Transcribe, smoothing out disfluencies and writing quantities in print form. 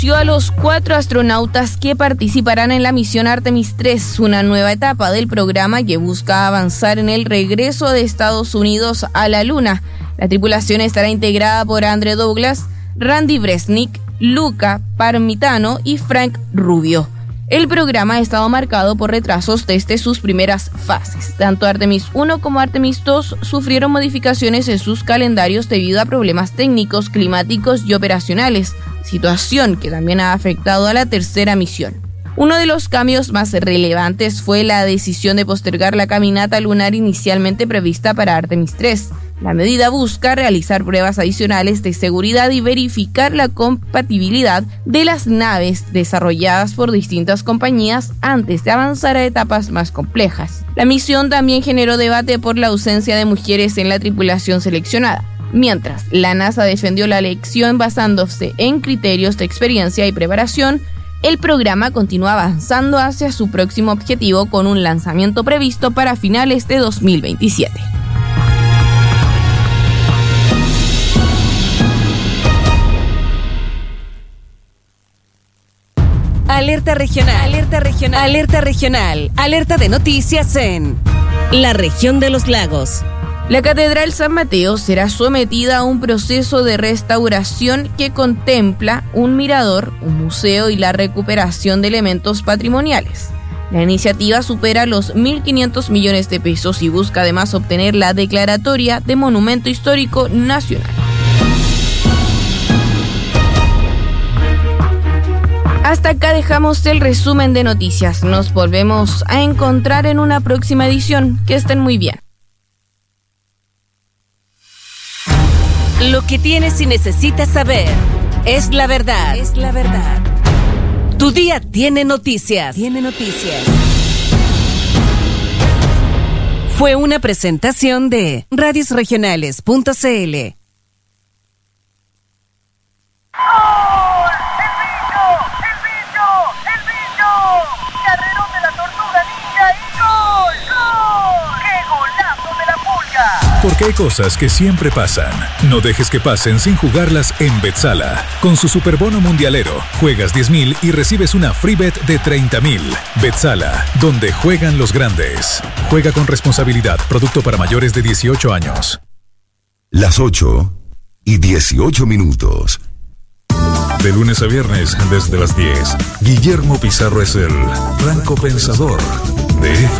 A los 4 astronautas que participarán en la misión Artemis 3, una nueva etapa del programa que busca avanzar en el regreso de Estados Unidos a la Luna. La tripulación estará integrada por Andrew Douglas, Randy Bresnik, Luca Parmitano y Frank Rubio. El programa ha estado marcado por retrasos desde sus primeras fases. Tanto Artemis 1 como Artemis 2 sufrieron modificaciones en sus calendarios debido a problemas técnicos, climáticos y operacionales, situación que también ha afectado a la tercera misión. Uno de los cambios más relevantes fue la decisión de postergar la caminata lunar inicialmente prevista para Artemis 3. La medida busca realizar pruebas adicionales de seguridad y verificar la compatibilidad de las naves desarrolladas por distintas compañías antes de avanzar a etapas más complejas. La misión también generó debate por la ausencia de mujeres en la tripulación seleccionada. Mientras la NASA defendió la elección basándose en criterios de experiencia y preparación, el programa continúa avanzando hacia su próximo objetivo con un lanzamiento previsto para finales de 2027. Alerta regional, alerta regional, alerta regional, alerta de noticias en la región de los lagos. La Catedral San Mateo será sometida a un proceso de restauración que contempla un mirador, un museo y la recuperación de elementos patrimoniales. La iniciativa supera los 1.500 millones de pesos y busca además obtener la declaratoria de Monumento Histórico Nacional. Hasta acá dejamos el resumen de noticias. Nos volvemos a encontrar en una próxima edición. Que estén muy bien. Lo que tienes y necesitas saber es la verdad. Es la verdad. Tu día tiene noticias. Tiene noticias. Fue una presentación de radiosregionales.cl. Porque hay cosas que siempre pasan. No dejes que pasen sin jugarlas en Betsala. Con su superbono mundialero, juegas 10,000 y recibes una free bet de 30,000. Betsala, donde juegan los grandes. Juega con responsabilidad. Producto para mayores de 18 años. Las 8:18. De lunes a viernes, desde las 10, Guillermo Pizarro es el franco pensador de FM.